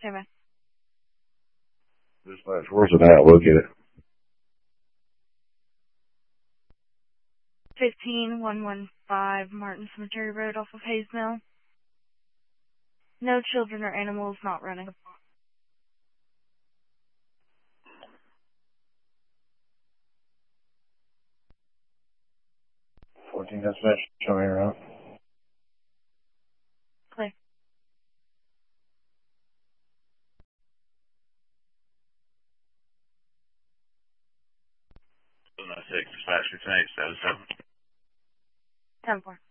man. Dispatch, where's it at? We'll get it. 15115 Martin Cemetery Road off of Hayes Mill. No children or animals not running. 14 dispatch, show me around. Clear. 706, dispatch, 15, status 7. 10-4.